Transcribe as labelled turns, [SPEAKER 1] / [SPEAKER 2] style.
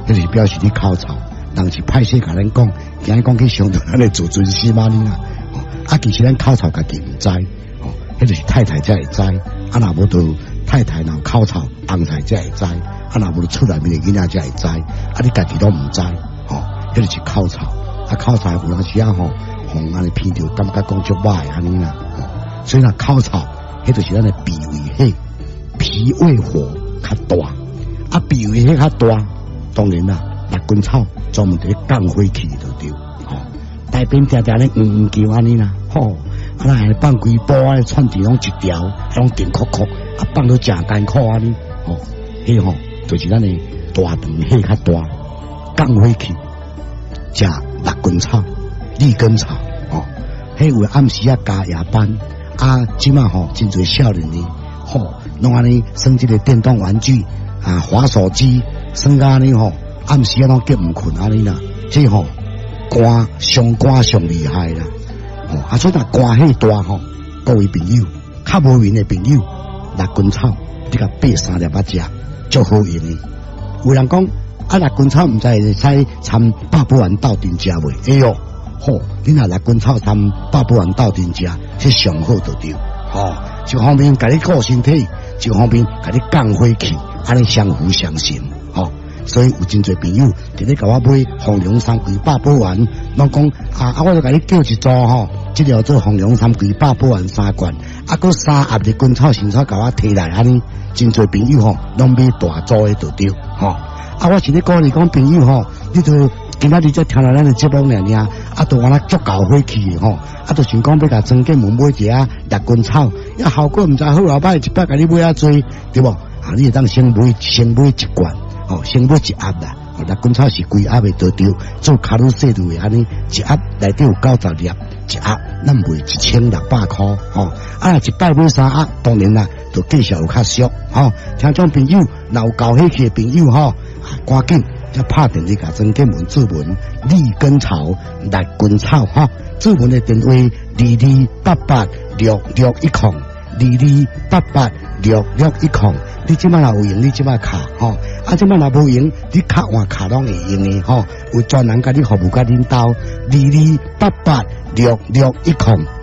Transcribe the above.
[SPEAKER 1] 迄就是表示你口臭，人是歹势甲咱讲，今日讲去伤到咱的自尊心嘛你啦。啊，其实咱口臭家己唔知，迄就是太太才会知，啊若无就太太若口臭，翁仔才会知，啊若无就厝内面的囡仔才会知，啊你家己都唔知，迄就是口臭，啊口臭有当时啊互安尼闻着感觉讲足歹安尼啦，所以若口臭，迄就是咱的脾胃火，脾胃火较大，啊脾胃火较大，当然啦，六根草专门伫咧降火气就对，大便定定咧叫安尼啦，啊那还放几包啊，串地拢一条，拢顶壳壳，啊放到正艰苦安尼，迄就是咱的大肠火较大，降火气，食六根草、利根草，迄有暗时啊加夜班，啊即马真侪少年呢，拢安尼耍即个电动玩具啊，滑手机，耍安尼暗时啊拢结唔困安尼啦，即肝上厉害啦。啊，所以若肝气大各位朋友，较无缘的朋友，六根草你甲掰3粒仔食，足好用的。有人讲啊，六根草唔知会使掺百宝丸斗阵食袂？哎哟，你若六根草掺百宝丸斗阵食，这上好就对。一方面甲你顾身体，一方面甲你降火气，安尼相辅相成。所以有真侪朋友直咧甲我买红龙山龟百宝丸，拢讲我就甲你叫一组即条做红龙山龟百宝丸3罐，佮3盒的根草新草甲我摕来安尼，真侪朋友拢买大组的就对，我是咧鼓励讲朋友你就今仔日才听到咱的节目尔，都安尼足够火气的都想讲要甲庄建门买一下六根草，效果毋知好老歹，一摆甲你买啊多，对无？你会当先买1罐。先买1盒啦，六根草是规盒的都对，做卡路西度的安尼，1盒内底有90粒，1盒咱卖1600块，若一摆买3盒，当然啦，就计数有较俗，听众朋友，若有高火气的朋友，赶紧才拍电话甲庄建门注文利根草、六根草，注文的电话22886610，22886610。你即摆若有用，你即摆卡即摆若无用，你卡换卡拢会用的有专人甲你服务甲恁兜，22886610。